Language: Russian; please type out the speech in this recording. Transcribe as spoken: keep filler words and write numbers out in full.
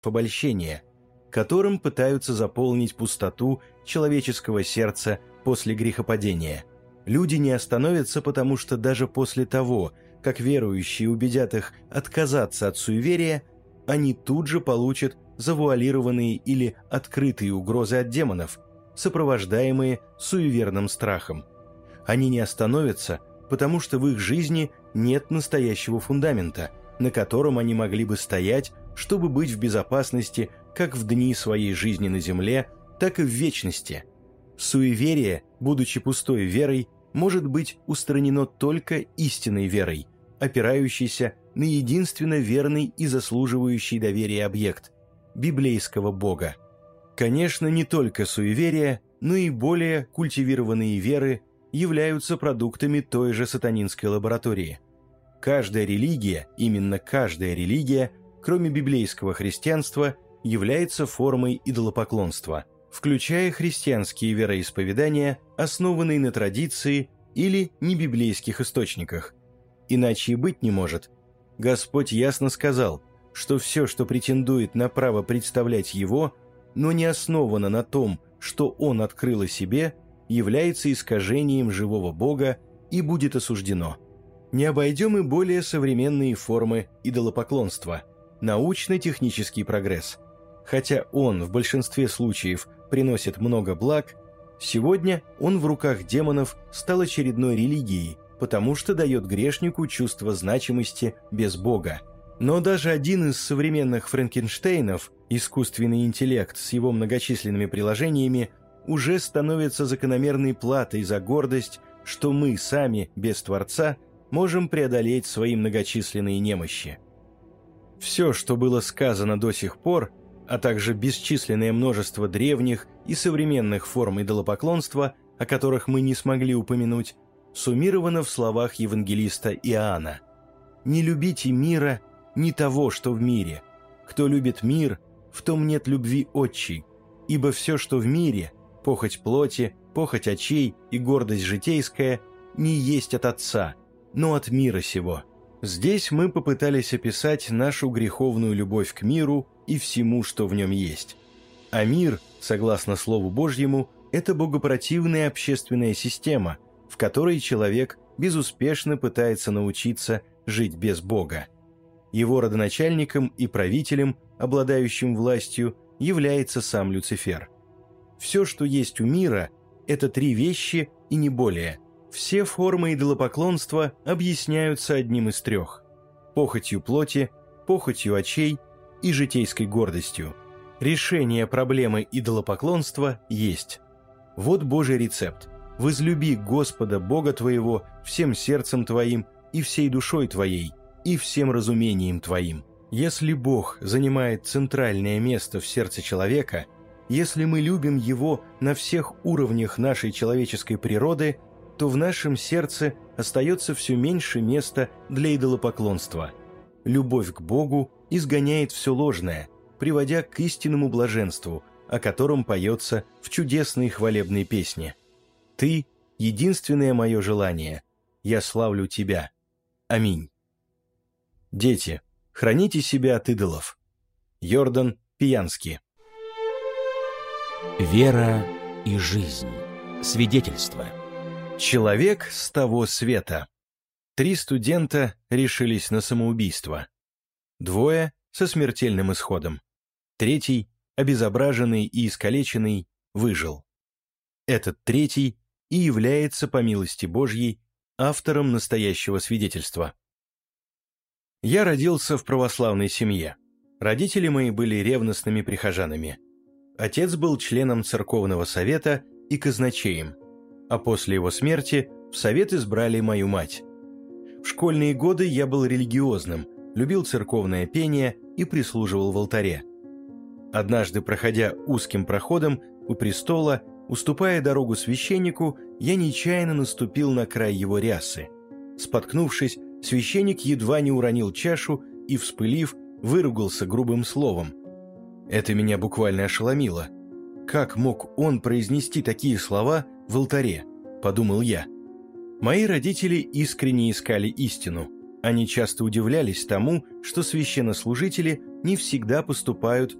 обольщения, которым пытаются заполнить пустоту человеческого сердца после грехопадения. Люди не остановятся, потому что даже после того, как верующие убедят их отказаться от суеверия, они тут же получат завуалированные или открытые угрозы от демонов, сопровождаемые суеверным страхом. Они не остановятся, потому что в их жизни нет настоящего фундамента, на котором они могли бы стоять, чтобы быть в безопасности как в дни своей жизни на земле, так и в вечности. Суеверие, будучи пустой верой, может быть устранено только истинной верой, опирающейся на единственно верный и заслуживающий доверия объект – библейского Бога. Конечно, не только суеверия, но и более культивированные веры являются продуктами той же сатанинской лаборатории. Каждая религия, именно каждая религия, кроме библейского христианства, является формой идолопоклонства, включая христианские вероисповедания, основанные на традиции или небиблейских источниках. Иначе и быть не может. Господь ясно сказал, что все, что претендует на право представлять Его, но не основано на том, что Он открыл о себе, является искажением живого Бога и будет осуждено. Не обойдем и более современные формы идолопоклонства, научно-технический прогресс. Хотя он в большинстве случаев приносит много благ, сегодня он в руках демонов стал очередной религией, потому что дает грешнику чувство значимости без Бога. Но даже один из современных Франкенштейнов, искусственный интеллект с его многочисленными приложениями, уже становится закономерной платой за гордость, что мы сами, без Творца, можем преодолеть свои многочисленные немощи. Все, что было сказано до сих пор, а также бесчисленное множество древних и современных форм идолопоклонства, о которых мы не смогли упомянуть, суммировано в словах евангелиста Иоанна: «Не любите мира, ни того, что в мире. Кто любит мир, в том нет любви отчей. Ибо все, что в мире, похоть плоти, похоть очей и гордость житейская, не есть от Отца, но от мира сего». Здесь мы попытались описать нашу греховную любовь к миру и всему, что в нем есть. А мир, согласно Слову Божьему, это богопротивная общественная система, в которой человек безуспешно пытается научиться жить без Бога. Его родоначальником и правителем, обладающим властью, является сам Люцифер. Все, что есть у мира, это три вещи и не более. Все формы идолопоклонства объясняются одним из трех – похотью плоти, похотью очей и житейской гордостью. Решение проблемы идолопоклонства есть. Вот Божий рецепт. «Возлюби Господа Бога твоего всем сердцем твоим и всей душой твоей, и всем разумением твоим». Если Бог занимает центральное место в сердце человека, если мы любим Его на всех уровнях нашей человеческой природы, то в нашем сердце остается все меньше места для идолопоклонства. Любовь к Богу изгоняет все ложное, приводя к истинному блаженству, о котором поется в чудесной хвалебной песне. «Ты — единственное мое желание, я славлю Тебя. Аминь». Дети, храните себя от идолов. Йордан Пиянский. Вера и жизнь. Свидетельство. Человек с того света. Три студента решились на самоубийство. Двое со смертельным исходом. Третий, обезображенный и искалеченный, выжил. Этот третий и является, по милости Божьей, автором настоящего свидетельства. Я родился в православной семье. Родители мои были ревностными прихожанами. Отец был членом церковного совета и казначеем, а после его смерти в совет избрали мою мать. В школьные годы я был религиозным, любил церковное пение и прислуживал в алтаре. Однажды, проходя узким проходом у престола, уступая дорогу священнику, я нечаянно наступил на край его рясы. Споткнувшись, священник едва не уронил чашу и, вспылив, выругался грубым словом. Это меня буквально ошеломило. Как мог он произнести такие слова в алтаре, подумал я. Мои родители искренне искали истину. Они часто удивлялись тому, что священнослужители не всегда поступают